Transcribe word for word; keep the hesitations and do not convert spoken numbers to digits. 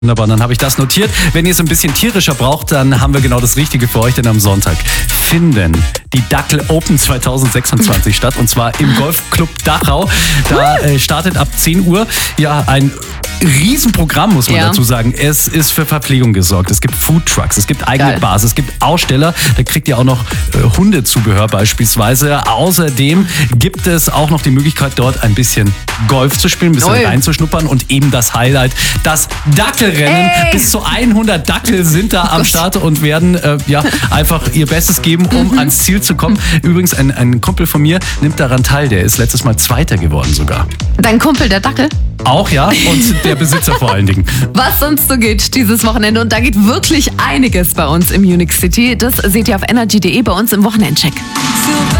Wunderbar, dann habe ich das notiert. Wenn ihr es ein bisschen tierischer braucht, dann haben wir genau das Richtige für euch, denn am Sonntag finden die Dackel Open zwanzig sechsundzwanzig statt, und zwar im Golfclub Dachau. Da äh, startet ab zehn Uhr ja ein Riesenprogramm, muss man Ja. dazu sagen. Es ist für Verpflegung gesorgt. Es gibt Foodtrucks, es gibt eigene Geil. Bars, es gibt Aussteller. Da kriegt ihr auch noch äh, Hundezubehör beispielsweise. Außerdem gibt es auch noch die Möglichkeit, dort ein bisschen Golf zu spielen, ein bisschen Ui. reinzuschnuppern, und eben das Highlight, das Dackelrennen. Ey. Bis zu hundert Dackel sind da am Start und werden äh, ja einfach ihr Bestes geben, um ans Ziel zu kommen. Übrigens, ein, ein Kumpel von mir nimmt daran teil. Der ist letztes Mal Zweiter geworden sogar. Dein Kumpel, der Dackel? Auch, ja, und der Besitzer vor allen Dingen. Was sonst so geht dieses Wochenende. Und da geht wirklich einiges bei uns im Unix City. Das seht ihr auf energy punkt de bei uns im Wochenendcheck. Super.